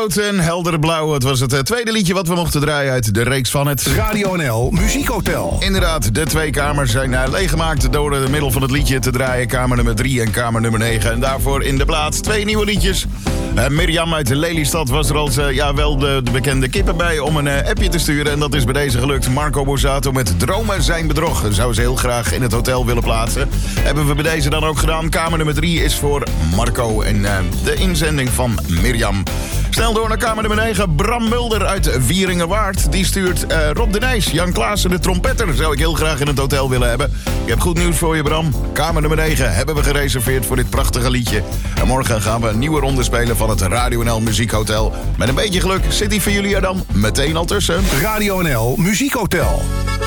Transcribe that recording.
Rood en helder blauw. Het was het tweede liedje wat we mochten draaien uit de reeks van het Radio NL Muziekhotel. Inderdaad, de twee kamers zijn leeggemaakt door de middel van het liedje te draaien. Kamer nummer 3 en kamer nummer 9. En daarvoor in de plaats 2 nieuwe liedjes. Mirjam uit Lelystad was er als wel de bekende kippen bij om een appje te sturen. En dat is bij deze gelukt. Marco Borsato met Dromen zijn bedrog. Zou ze heel graag in het hotel willen plaatsen. Hebben we bij deze dan ook gedaan. Kamer nummer 3 is voor Marco en de inzending van Mirjam. Snel door naar kamer nummer 9. Bram Mulder uit Wieringenwaard. Die stuurt Rob de Nijs, Jan Klaassen, de trompetter. Zou ik heel graag in het hotel willen hebben. Ik heb goed nieuws voor je, Bram. Kamer nummer 9 hebben we gereserveerd voor dit prachtige liedje. En morgen gaan we een nieuwe ronde spelen van het Radio NL Muziekhotel. Met een beetje geluk zit hij voor jullie er dan meteen al tussen. Radio NL Muziekhotel.